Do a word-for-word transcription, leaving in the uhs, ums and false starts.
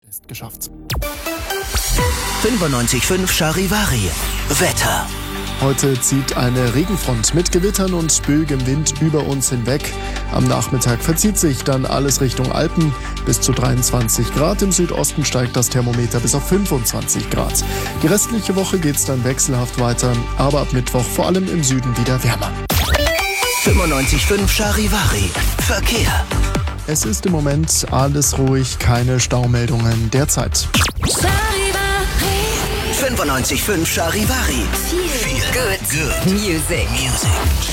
ist geschafft. fünfundneunzig Komma fünf Charivari. Wetter. Heute zieht eine Regenfront mit Gewittern und böigem Wind über uns hinweg. Am Nachmittag verzieht sich dann alles Richtung Alpen. Bis zu dreiundzwanzig Grad. Im Südosten steigt das Thermometer bis auf fünfundzwanzig Grad. Die restliche Woche geht's dann wechselhaft weiter, aber ab Mittwoch vor allem im Süden wieder wärmer. fünfundneunzig Komma fünf Charivari. Verkehr. Es ist im Moment alles ruhig, keine Staumeldungen derzeit. fünfundneunzig Komma fünf Charivari. Feel good. Good. Music. Music.